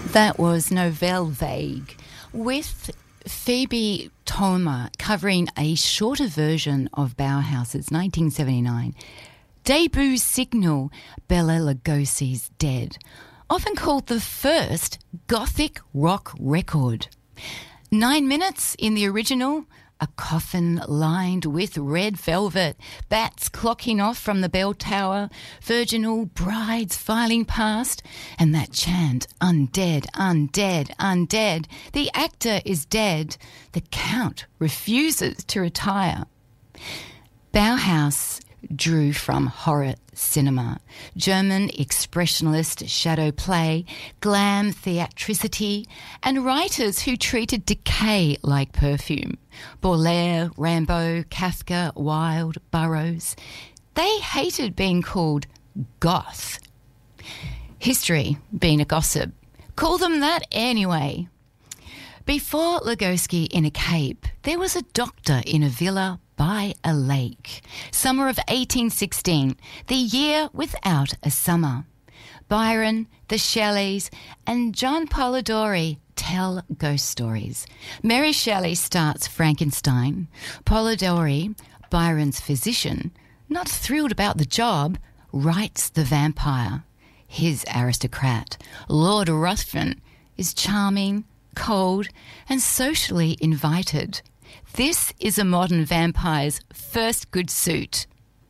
That was Nouvelle Vague with Phoebe Toma covering a shorter version of Bauhaus's 1979 debut single, Bela Lugosi's Dead, often called the first gothic rock record. 9 minutes in the original, a coffin lined with red velvet, bats clocking off from the bell tower, virginal brides filing past, and that chant, undead, undead, undead. The actor is dead. The count refuses to retire. Bauhaus drew from horror cinema, German expressionist shadow play, glam theatricity, and writers who treated decay like perfume. Baudelaire, Rimbaud, Kafka, Wilde, Burroughs. They hated being called goth. History, being a gossip, called them that anyway. Before Lugosi in a cape, there was a doctor in a villa by a lake. Summer of 1816, the year without a summer. Byron, the Shelleys, and John Polidori tell ghost stories. Mary Shelley starts Frankenstein. Polidori, Byron's physician, not thrilled about the job, writes The Vampire. His aristocrat, Lord Ruthven, is charming, cold, and socially invited. This is a modern vampire's first good suit.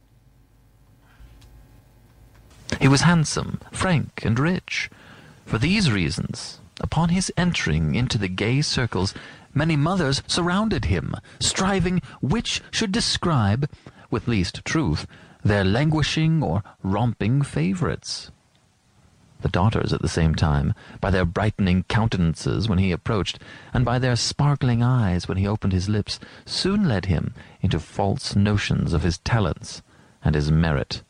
He was handsome, frank, and rich. For these reasons, upon his entering into the gay circles, many mothers surrounded him, striving which should describe, with least truth, their languishing or romping favourites. The daughters, at the same time, by their brightening countenances when he approached, and by their sparkling eyes when he opened his lips, soon led him into false notions of his talents and his merit.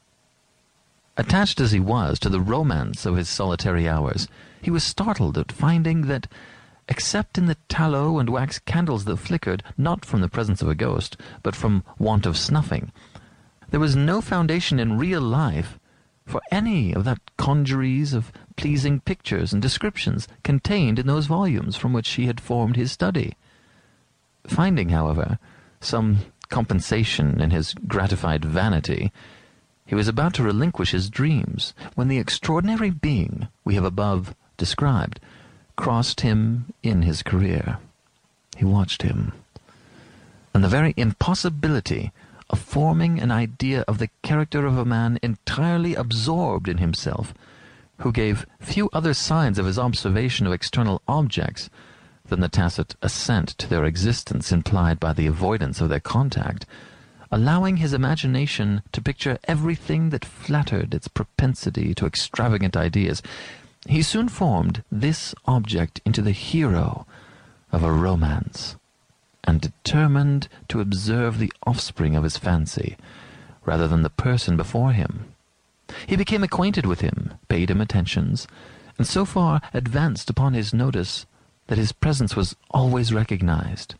Attached as he was to the romance of his solitary hours, he was startled at finding that, except in the tallow and wax candles that flickered, not from the presence of a ghost, but from want of snuffing, there was no foundation in real life for any of that congeries of pleasing pictures and descriptions contained in those volumes from which he had formed his study. Finding, however, some compensation in his gratified vanity, he was about to relinquish his dreams when the extraordinary being we have above described crossed him in his career. He watched him, and the very impossibility of forming an idea of the character of a man entirely absorbed in himself, who gave few other signs of his observation of external objects than the tacit assent to their existence implied by the avoidance of their contact, allowing his imagination to picture everything that flattered its propensity to extravagant ideas, he soon formed this object into the hero of a romance, and determined to observe the offspring of his fancy, rather than the person before him. He became acquainted with him, paid him attentions, and so far advanced upon his notice that his presence was always recognized.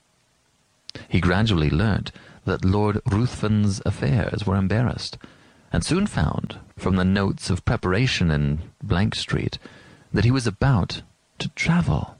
He gradually learnt that Lord Ruthven's affairs were embarrassed, and soon found, from the notes of preparation in Blank Street, that he was about to travel.